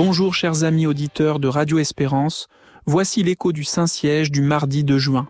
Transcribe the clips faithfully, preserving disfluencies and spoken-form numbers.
Bonjour chers amis auditeurs de Radio Espérance, voici l'écho du Saint-Siège du mardi deux juin.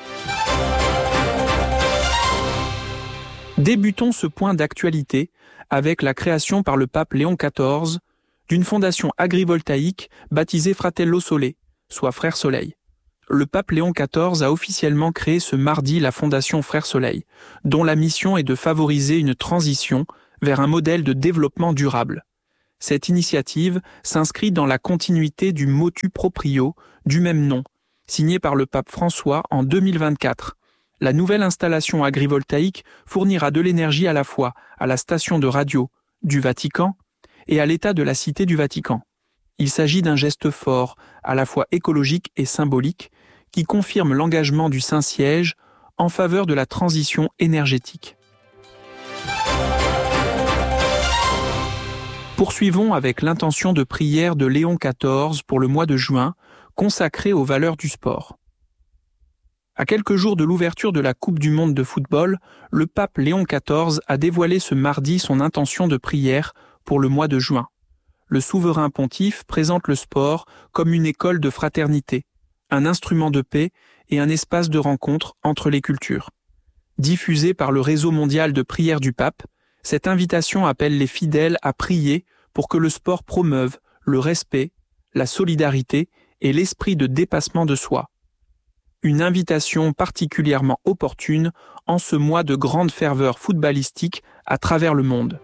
Débutons ce point d'actualité avec la création par le pape Léon quatorze d'une fondation agrivoltaïque baptisée Fratello Sole, soit Frères Soleil. Le pape Léon quatorze a officiellement créé ce mardi la fondation Frères Soleil, dont la mission est de favoriser une transition vers un modèle de développement durable. Cette initiative s'inscrit dans la continuité du motu proprio du même nom, signé par le pape François en deux mille vingt-quatre. La nouvelle installation agrivoltaïque fournira de l'énergie à la fois à la station de radio du Vatican et à l'État de la Cité du Vatican. Il s'agit d'un geste fort, à la fois écologique et symbolique, qui confirme l'engagement du Saint-Siège en faveur de la transition énergétique. Poursuivons avec l'intention de prière de Léon quatorze pour le mois de juin, consacrée aux valeurs du sport. À quelques jours de l'ouverture de la Coupe du monde de football, le pape Léon quatorze a dévoilé ce mardi son intention de prière pour le mois de juin. Le souverain pontife présente le sport comme une école de fraternité, un instrument de paix et un espace de rencontre entre les cultures. Diffusée par le réseau mondial de prière du pape, cette invitation appelle les fidèles à prier pour que le sport promeuve le respect, la solidarité et l'esprit de dépassement de soi. Une invitation particulièrement opportune en ce mois de grande ferveur footballistique à travers le monde.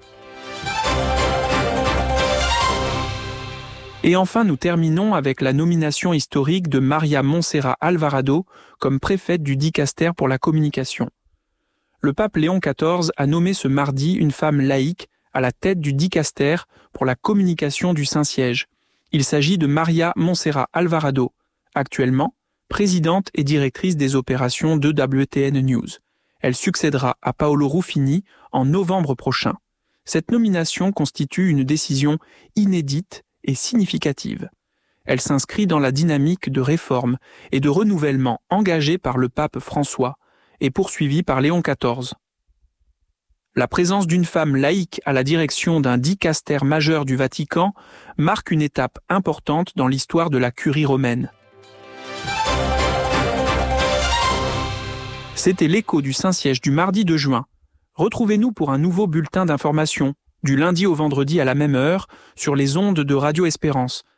Et enfin, nous terminons avec la nomination historique de Maria Montserrat Alvarado comme préfète du dicaster pour la communication. Le pape Léon quatorze a nommé ce mardi une femme laïque à la tête du dicaster pour la communication du Saint-Siège. Il s'agit de Maria Montserrat Alvarado, actuellement présidente et directrice des opérations de W T N News. Elle succédera à Paolo Ruffini en novembre prochain. Cette nomination constitue une décision inédite et significative. Elle s'inscrit dans la dynamique de réforme et de renouvellement engagée par le pape François et poursuivie par Léon quatorze. La présence d'une femme laïque à la direction d'un dicaster majeur du Vatican marque une étape importante dans l'histoire de la curie romaine. C'était l'écho du Saint-Siège du mardi deux juin. Retrouvez-nous pour un nouveau bulletin d'information, du lundi au vendredi à la même heure, sur les ondes de Radio Espérance,